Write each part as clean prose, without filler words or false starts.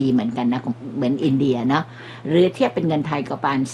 เหมือนกันนะเหมือนอินเดียเนาะหรือเทียบเป็นเงินไทยก็ประมาณ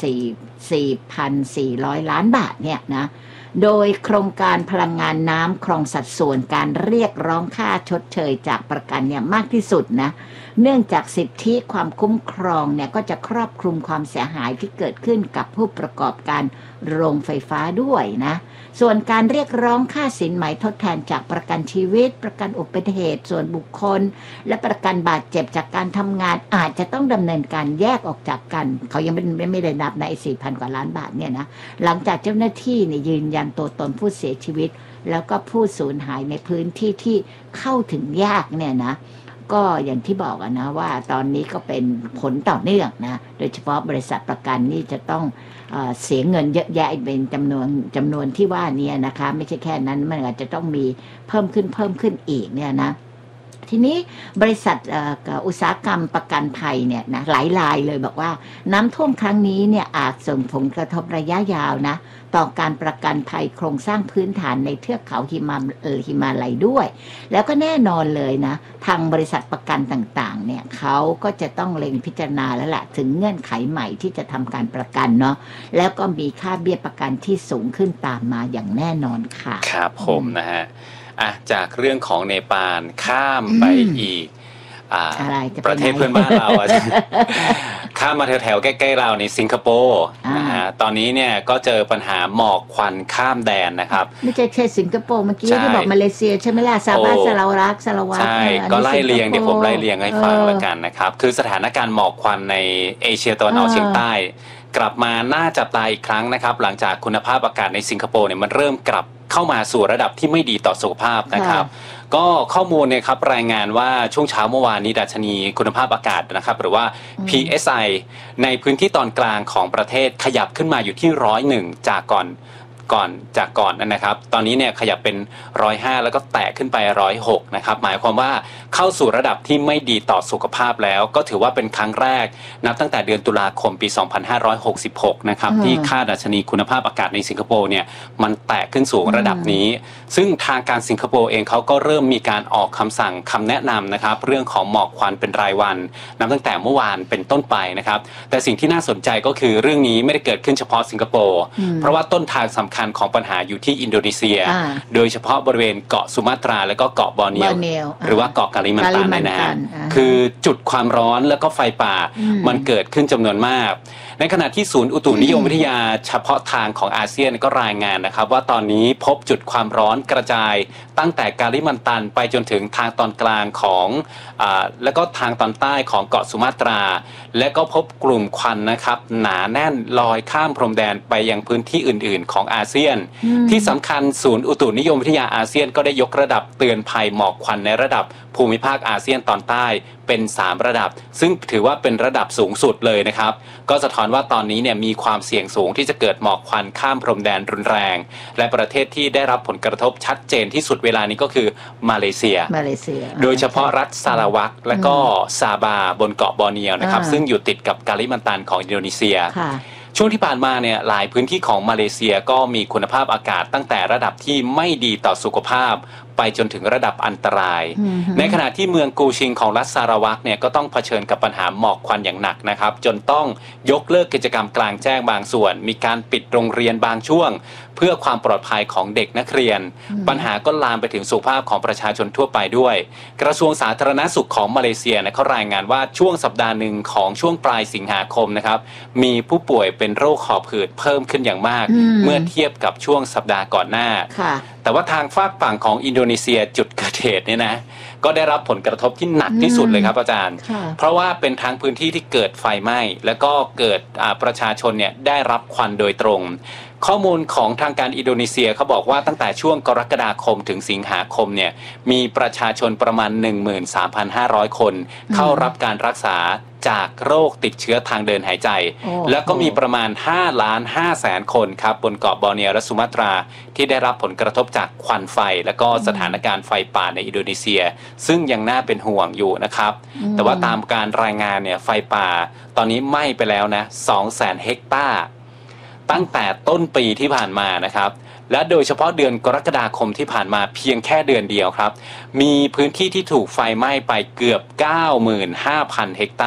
4,400 ล้านบาทเนี่ยนะโดยโครงการพลังงานน้ำครองสัดส่วนการเรียกร้องค่าชดเชยจากประกันเนี่ยมากที่สุดนะเนื่องจากสิทธิความคุ้มครองเนี่ยก็จะครอบคลุมความเสียหายที่เกิดขึ้นกับผู้ประกอบการโรงไฟฟ้าด้วยนะส่วนการเรียกร้องค่าสินไหมทดแทนจากประกันชีวิตประกันอุบัติเหตุส่วนบุคคลและประกันบาดเจ็บจากการทำงานอาจจะต้องดำเนินการแยกออกจากกันเขายังไม่ได้นับใน4,000 กว่าล้านบาทเนี่ยนะหลังจากเจ้าหน้าที่เนี่ยยืนยันตัวตนผู้เสียชีวิตแล้วก็ผู้สูญหายในพื้นที่ที่เข้าถึงยากเนี่ยนะก็อย่างที่บอกนะว่าตอนนี้ก็เป็นผลต่อเนื่องนะโดยเฉพาะบริษัทประกันนี่จะต้องเสียเงินเยอะแยะเป็นจำนวนที่ว่านี้นะคะไม่ใช่แค่นั้นมันอาจจะต้องมีเพิ่มขึ้นอีกเนี่ยนะทีนี้บริษัทอุตสาหกรรมประกันภัยเนี่ยนะหลายรายเลยบอกว่าน้ำท่วมครั้งนี้เนี่ยอาจส่งผลกระทบระยะยาวนะต่อการประกันภัยโครงสร้างพื้นฐานในเทือกเขาหิมาลัยด้วยแล้วก็แน่นอนเลยนะทางบริษัทประกันต่างๆเนี่ยเขาก็จะต้องเล็งพิจารณาแล้วแหละถึงเงื่อนไขใหม่ที่จะทำการประกันเนาะแล้วก็มีค่าเบี้ยประกันที่สูงขึ้นตามมาอย่างแน่นอนค่ะครับผมนะฮะจากเรื่องของเนปาลข้ามไปอีกประเทศเพื่อนบ้านเราข้ามมาแถวๆใกล้ๆเราในสิงคโปร์นะฮะตอนนี้เนี่ยก็เจอปัญหาหมอกควันข้ามแดนนะครับไม่ใช่แค่สิงคโปร์เมื่อกี้ที่บอกมาเลเซียใช่ไหมล่ะซาบาสลาวรักใช่ก็ไล่เรียงเดี๋ยวผมไล่เรียงให้ฟังแล้วกันนะครับคือสถานการณ์หมอกควันในเอเชียตะวันออกเฉียงใต้กลับมาน่าจับตาอีกครั้งนะครับหลังจากคุณภาพอากาศในสิงคโปร์เนี่ยมันเริ่มกลับเข้ามาสู่ระดับที่ไม่ดีต่อสุขภาพนะครับก็ข้อมูลเนี่ยครับรายงานว่าช่วงเช้าเมื่อวานนี้ดัชนีคุณภาพอากาศนะครับหรือว่า PSI ในพื้นที่ตอนกลางของประเทศขยับขึ้นมาอยู่ที่101จากก่อนนะครับตอนนี้เนี่ยขยับเป็น105แล้วก็แตะขึ้นไป106นะครับหมายความว่าเข้าสู่ระดับที่ไม่ดีต่อสุขภาพแล้วก็ถือว่าเป็นครั้งแรกนับตั้งแต่เดือนตุลาคมปี2566นะครับที่ค่าดัชนีคุณภาพอากาศในสิงคโปร์เนี่ยมันแตะขึ้นสู่ระดับนี้ซึ่งทางการสิงคโปร์เองเขาก็เริ่มมีการออกคำสั่งคำแนะนำนะครับเรื่องของหมอกควันเป็นรายวันนับตั้งแต่เมื่อวานเป็นต้นไปนะครับแต่สิ่งที่น่าสนใจก็คือเรื่องนี้ไม่ได้เกิดขึ้นเฉพาะสิงคโปร์เพราะว่าต้นทางสำคัญของปัญหาอยู่ที่อินโดนีเซียโดยเฉพาะบริเวณเกาะสุมาตราและก็เกาะบอร์เนียวหรือว่าเกาะกาลิมันตันนะฮะคือจุดความร้อนแล้วก็ไฟป่ามันเกิดขึ้นจำนวนมากในขณะที่ศูนย์อุตุนิยมวิทยาเฉพาะทางของอาเซียนก็รายงานนะครับว่าตอนนี้พบจุดความร้อนกระจายตั้งแต่กาลิมันตันไปจนถึงทางตอนกลางของแล้วก็ทางตอนใต้ของเกาะสุมาตราและก็พบกลุ่มควันนะครับหนาแน่นลอยข้ามพรมแดนไปยังพื้นที่อื่นๆของอาเซียนที่สำคัญศูนย์อุตุนิยมวิทยาอาเซียนก็ได้ยกระดับเตือนภัยหมอกควันในระดับภูมิภาคอาเซียนตอนใต้เป็น3ระดับซึ่งถือว่าเป็นระดับสูงสุดเลยนะครับก็สะท้อนว่าตอนนี้เนี่ยมีความเสี่ยงสูงที่จะเกิดหมอกควันข้ามพรมแดนรุนแรงและประเทศที่ได้รับผลกระทบชัดเจนที่สุดเวลานี้ก็คือมาเลเซียโดยเฉพาะรัฐซาราวักและก็ซาบาบนเกาะบอร์เนียวนะครับซึ่งอยู่ติดกับกาลิมันตันของอินโดนีเซียช่วงที่ผ่านมาเนี่ยหลายพื้นที่ของมาเลเซียก็มีคุณภาพอากาศตั้งแต่ระดับที่ไม่ดีต่อสุขภาพไปจนถึงระดับอันตรายในขณะที่เมืองกูชิงของรัฐซาราวักเนี่ยก็ต้องเผชิญกับปัญหาหมอกควันอย่างหนักนะครับจนต้องยกเลิกกิจกรรมกลางแจ้งบางส่วนมีการปิดโรงเรียนบางช่วงเพื่อความปลอดภัยของเด็กนักเรียนปัญหาก็ลามไปถึงสุขภาพของประชาชนทั่วไปด้วยกระทรวงสาธารณสุขของมาเลเซียเขารายงานว่าช่วงสัปดาห์หนึ่งของช่วงปลายสิงหาคมนะครับมีผู้ป่วยเป็นโรคหอบหืดเพิ่มขึ้นอย่างมากเมื่อเทียบกับช่วงสัปดาห์ก่อนหน้าแต่ว่าทางฝากฝั่งของอินโดนีเซียจุดเกิดเหตุเนี่ยนะก็ได้รับผลกระทบที่หนักที่สุดเลยครับอาจารย์เพราะว่าเป็นทางพื้นที่ที่เกิดไฟไหม้แล้วก็เกิดประชาชนเนี่ยได้รับควันโดยตรงข้อมูลของทางการอินโดนีเซียเขาบอกว่าตั้งแต่ช่วงกรกฎาคมถึงสิงหาคมเนี่ยมีประชาชนประมาณ 13,500 คนเข้ารับการรักษาจากโรคติดเชื้อทางเดินหายใจแล้วก็มีประมาณ 5,500,000 คนครับบนเกาะบอร์เนียวและสุมาตราที่ได้รับผลกระทบจากควันไฟและก็สถานการณ์ไฟป่าในอินโดนีเซียซึ่งยังน่าเป็นห่วงอยู่นะครับแต่ว่าตามการรายงานเนี่ยไฟป่าตอนนี้ไหม้ไปแล้วนะ 200,000 เฮกตาร์ตั้งแต่ต้นปีที่ผ่านมานะครับและโดยเฉพาะเดือนกรกฎาคมที่ผ่านมาเพียงแค่เดือนเดียวครับมีพื้นที่ที่ถูกไฟไหม้ไปเกือบ 95,000 เฮกตาร์